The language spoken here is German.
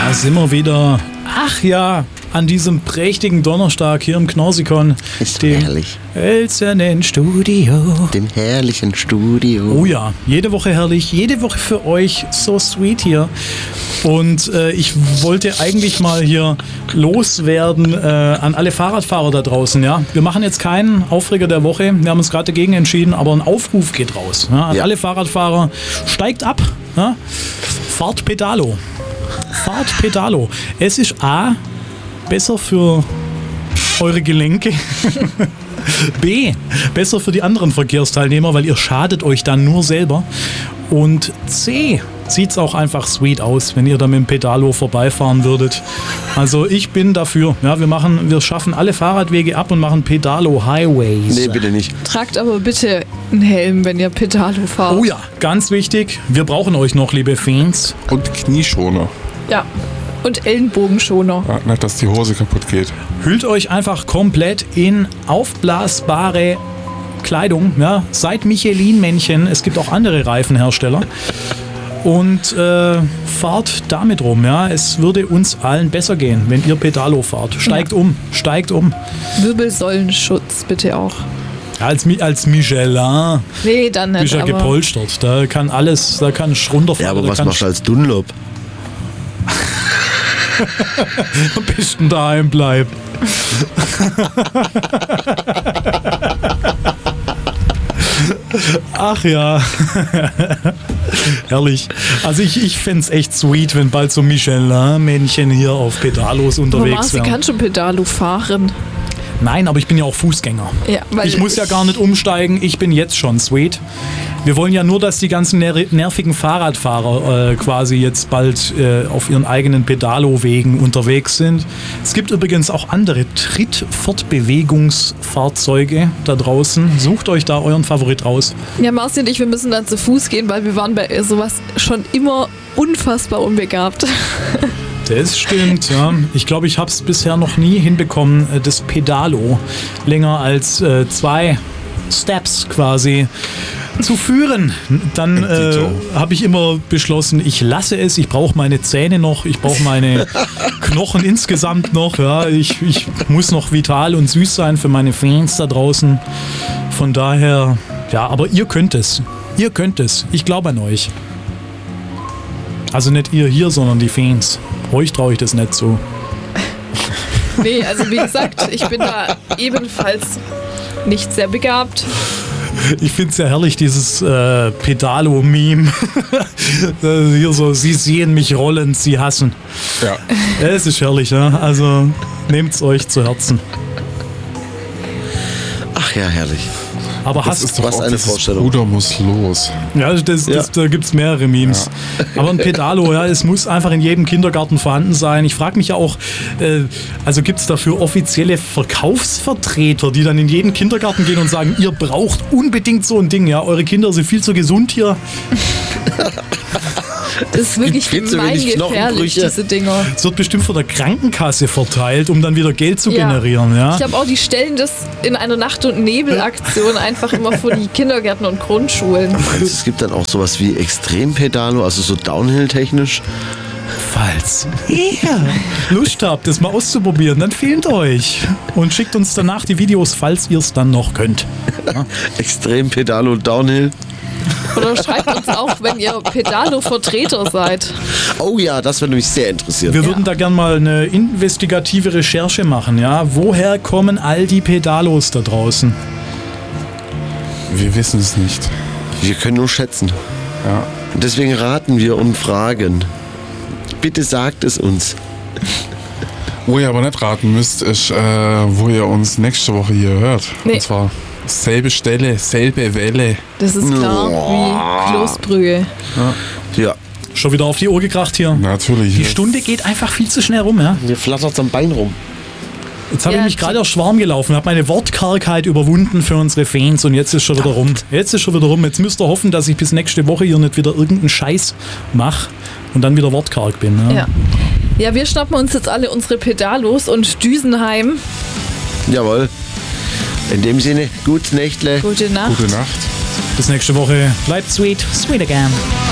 Da sind wir wieder. Ach ja, an diesem prächtigen Donnerstag hier im Knorsikon. Ist herrlich. Hölzernen Studio. Dem herrlichen Studio. Oh ja, jede Woche herrlich, jede Woche für euch. So sweet hier. Und ich wollte eigentlich mal hier loswerden an alle Fahrradfahrer da draußen. Ja? Wir machen jetzt keinen Aufreger der Woche. Wir haben uns gerade dagegen entschieden, aber ein Aufruf geht raus. Ja? An alle Fahrradfahrer, steigt ab. Ja? Fahrt Pedalo. Fahrt Pedalo. Es ist A, besser für eure Gelenke. B, besser für die anderen Verkehrsteilnehmer, weil ihr schadet euch dann nur selber. Und C, sieht's auch einfach sweet aus, wenn ihr da mit dem Pedalo vorbeifahren würdet. Also ich bin dafür. Ja, wir schaffen alle Fahrradwege ab und machen Pedalo-Highways. Nee, bitte nicht. Tragt aber bitte einen Helm, wenn ihr Pedalo fahrt. Oh ja, ganz wichtig. Wir brauchen euch noch, liebe Fans. Und Knieschoner. Ja. Und Ellenbogenschoner. Ja, nicht, dass die Hose kaputt geht. Hüllt euch einfach komplett in aufblasbare Kleidung. Ja? Seid Michelin-Männchen. Es gibt auch andere Reifenhersteller. Und fahrt damit rum. Ja? Es würde uns allen besser gehen, wenn ihr Pedalo fahrt. Steigt um. Wirbelsäulenschutz bitte auch. Ja, als Michelin Nee, dann nicht. bist ja gepolstert. Da kann alles, da kann ich runterfahren. Ja, aber was machst du als Dunlop? Am besten daheim bleiben. Ach ja. Herrlich. Also ich fände es echt sweet, wenn bald so Michelin-Männchen hier auf Pedalos unterwegs wären. Sie kann schon Pedalo fahren. Nein, aber ich bin ja auch Fußgänger. Ja, weil ich muss ja gar nicht umsteigen, ich bin jetzt schon sweet. Wir wollen ja nur, dass die ganzen nervigen Fahrradfahrer quasi jetzt bald auf ihren eigenen Pedalo-Wegen unterwegs sind. Es gibt übrigens auch andere Trittfortbewegungsfahrzeuge da draußen. Sucht euch da euren Favorit raus. Ja, Marci und ich, wir müssen dann zu Fuß gehen, weil wir waren bei sowas schon immer unfassbar unbegabt. Das stimmt, ja. Ich glaube, ich habe es bisher noch nie hinbekommen, das Pedalo länger als 2 Steps quasi zu führen. Dann habe ich immer beschlossen, ich lasse es, ich brauche meine Zähne noch, ich brauche meine Knochen insgesamt noch. Ja. Ich muss noch vital und süß sein für meine Fans da draußen. Von daher, ja, aber ihr könnt es. Ihr könnt es. Ich glaube an euch. Also nicht ihr hier, sondern die Fans. Euch traue ich das nicht so. Nee, also wie gesagt, ich bin da ebenfalls nicht sehr begabt. Ich finde es ja herrlich, dieses Pedalo-Meme. Hier so, sie sehen mich rollend, sie hassen. Ja. Es ist herrlich, ja. Also nehmt es euch zu Herzen. Ach ja, herrlich. Aber Das ist doch was auch eine dieses Vorstellung. Bruder muss los. ja, da gibt es mehrere Memes. Ja. Aber ein Pedalo, ja, es muss einfach in jedem Kindergarten vorhanden sein. Ich frage mich ja auch, also gibt es dafür offizielle Verkaufsvertreter, die dann in jeden Kindergarten gehen und sagen, ihr braucht unbedingt so ein Ding, ja, eure Kinder sind viel zu gesund hier. Das ist wirklich viel zu wenig gemeingefährlich, Knochenbrüche. diese Dinger. Es wird bestimmt von der Krankenkasse verteilt, um dann wieder Geld zu generieren. Ja? Ich glaube auch, die stellen das in einer Nacht- und Nebelaktion einfach immer vor die Kindergärten und Grundschulen. Meinst du, es gibt dann auch sowas wie Extrempedalo, also so Downhill-technisch? Falls ihr Lust habt, das mal auszuprobieren, dann filmt euch und schickt uns danach die Videos, falls ihr es dann noch könnt. Ja? Extrempedalo, Downhill? Oder schreibt uns auch, wenn ihr Pedalo-Vertreter seid. Oh ja, das würde mich sehr interessieren. Wir würden da gern mal eine investigative Recherche machen, ja? Woher kommen all die Pedalos da draußen? Wir wissen es nicht. Wir können nur schätzen. Ja. Und deswegen raten wir und fragen. Bitte sagt es uns. Wo ihr aber nicht raten müsst, ist, wo ihr uns nächste Woche hier hört. Nee. Und zwar selbe Stelle, selbe Welle. Das ist klar, wie Kloßbrühe. Ja, Schon wieder auf die Uhr gekracht hier. Natürlich. Die Stunde geht einfach viel zu schnell rum, ja? mir flattert am Bein rum. Jetzt habe ich Ja, mich gerade erst warm gelaufen, habe meine Wortkargheit überwunden für unsere Fans und jetzt ist schon wieder rum. Jetzt müsst ihr hoffen, dass ich bis nächste Woche hier nicht wieder irgendeinen Scheiß mache und dann wieder wortkarg bin. Ja? Ja, wir schnappen uns jetzt alle unsere Pedalos und düsen heim. Jawohl. In dem Sinne, gut Nächtle. Gute Nacht. Gute Nacht. Bis nächste Woche. Bleibt sweet. Sweet again.